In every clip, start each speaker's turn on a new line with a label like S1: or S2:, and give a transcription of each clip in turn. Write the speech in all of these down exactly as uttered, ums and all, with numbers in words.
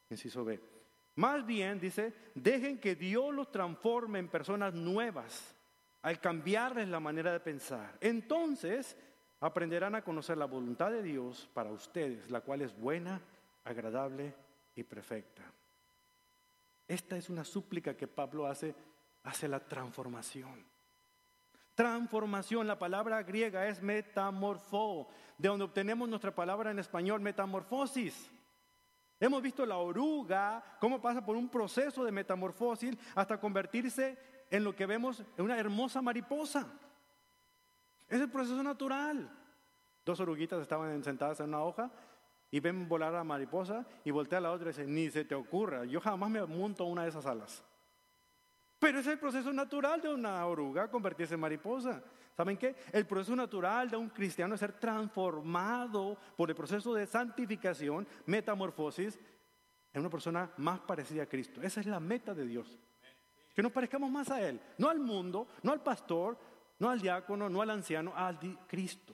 S1: Inciso B. Más bien, dice, dejen que Dios los transforme en personas nuevas al cambiarles la manera de pensar. Entonces aprenderán a conocer la voluntad de Dios para ustedes, la cual es buena, agradable y perfecta. Esta es una súplica que Pablo hace hacia la transformación. Transformación, la palabra griega es metamorfo, de donde obtenemos nuestra palabra en español, metamorfosis. Hemos visto la oruga, cómo pasa por un proceso de metamorfosis hasta convertirse en lo que vemos en una hermosa mariposa. Es el proceso natural. Dos oruguitas estaban sentadas en una hoja y ven volar a la mariposa y voltea a la otra y dice, ni se te ocurra, yo jamás me monto una de esas alas. Pero es el proceso natural de una oruga convertirse en mariposa. ¿Saben qué? El proceso natural de un cristiano es ser transformado por el proceso de santificación, metamorfosis, en una persona más parecida a Cristo. Esa es la meta de Dios. Que nos parezcamos más a Él. No al mundo, no al pastor, no al diácono, no al anciano, al Cristo.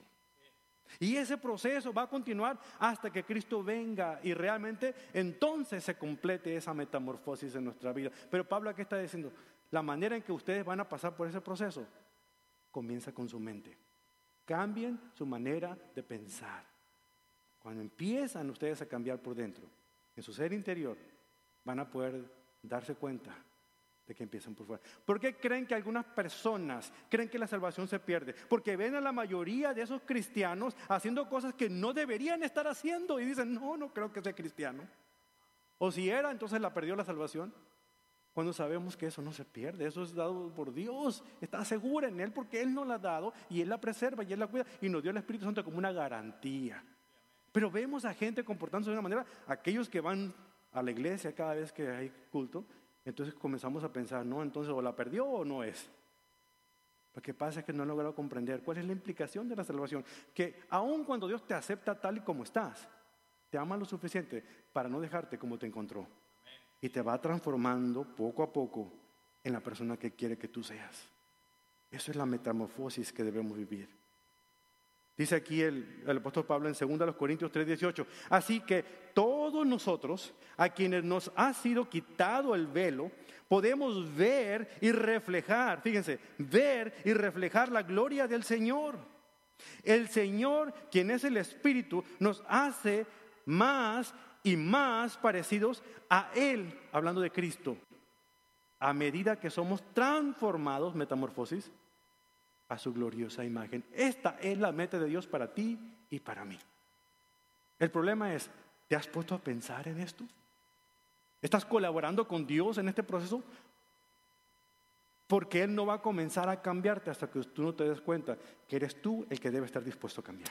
S1: Y ese proceso va a continuar hasta que Cristo venga y realmente entonces se complete esa metamorfosis en nuestra vida. Pero Pablo aquí está diciendo, la manera en que ustedes van a pasar por ese proceso comienza con su mente. Cambien su manera de pensar. Cuando empiezan ustedes a cambiar por dentro, en su ser interior, van a poder darse cuenta de que empiezan por fuera. ¿Por qué creen que algunas personas creen que la salvación se pierde? Porque ven a la mayoría de esos cristianos haciendo cosas que no deberían estar haciendo y dicen, no, no creo que sea cristiano. O si era, entonces la perdió la salvación. Cuando sabemos que eso no se pierde, eso es dado por Dios, está segura en Él porque Él nos la ha dado y Él la preserva y Él la cuida y nos dio el Espíritu Santo como una garantía. Pero vemos a gente comportándose de una manera, aquellos que van a la iglesia cada vez que hay culto, entonces comenzamos a pensar, no, entonces o la perdió o no es. Lo que pasa es que no han logrado comprender cuál es la implicación de la salvación, que aun cuando Dios te acepta tal y como estás, te ama lo suficiente para no dejarte como te encontró. Y te va transformando poco a poco en la persona que quiere que tú seas. Eso es la metamorfosis que debemos vivir. Dice aquí el, el apóstol Pablo en segunda Corintios tres dieciocho. Así que todos nosotros, a quienes nos ha sido quitado el velo, podemos ver y reflejar, fíjense, ver y reflejar la gloria del Señor. El Señor, quien es el Espíritu, nos hace más y más parecidos a Él, hablando de Cristo, a medida que somos transformados, metamorfosis, a su gloriosa imagen. Esta es la meta de Dios para ti y para mí. El problema es, ¿te has puesto a pensar en esto? ¿Estás colaborando con Dios en este proceso? Porque Él no va a comenzar a cambiarte hasta que tú no te des cuenta que eres tú el que debe estar dispuesto a cambiar.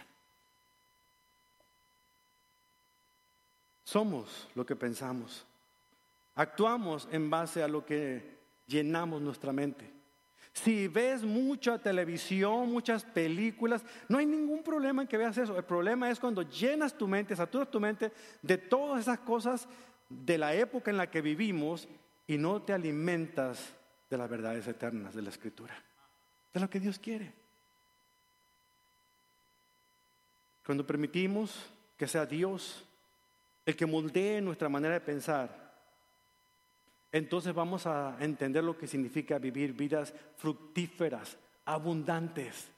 S1: Somos lo que pensamos. Actuamos en base a lo que llenamos nuestra mente. Si ves mucha televisión, muchas películas, no hay ningún problema en que veas eso. El problema es cuando llenas tu mente, saturas tu mente de todas esas cosas de la época en la que vivimos y no te alimentas de las verdades eternas de la Escritura, de lo que Dios quiere. Cuando permitimos que sea Dios el que moldee nuestra manera de pensar, entonces vamos a entender lo que significa vivir vidas fructíferas, abundantes,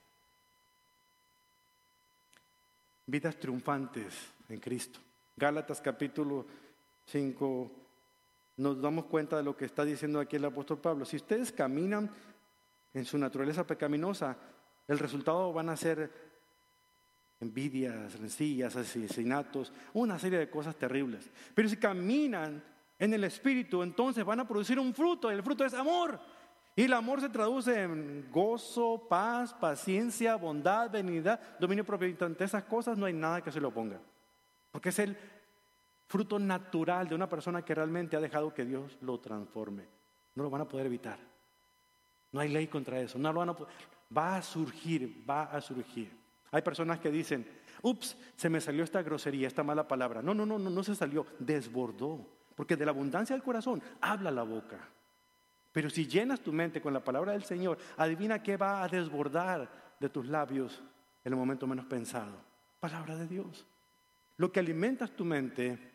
S1: vidas triunfantes en Cristo. Gálatas capítulo cinco, nos damos cuenta de lo que está diciendo aquí el apóstol Pablo. Si ustedes caminan en su naturaleza pecaminosa, el resultado van a ser envidias, rencillas, asesinatos, una serie de cosas terribles. Pero si caminan en el Espíritu, entonces van a producir un fruto, y el fruto es amor. Y el amor se traduce en gozo, paz, paciencia, bondad, benignidad, dominio propio. Y ante esas cosas no hay nada que se lo oponga, porque es el fruto natural de una persona que realmente ha dejado que Dios lo transforme. No lo van a poder evitar. No hay ley contra eso. No lo van a poder. Va a surgir, va a surgir. Hay personas que dicen, ups, se me salió esta grosería, esta mala palabra. No, no, no, no, no se salió, desbordó. Porque de la abundancia del corazón habla la boca. Pero si llenas tu mente con la palabra del Señor, adivina qué va a desbordar de tus labios en el momento menos pensado. Palabra de Dios. Lo que alimentas tu mente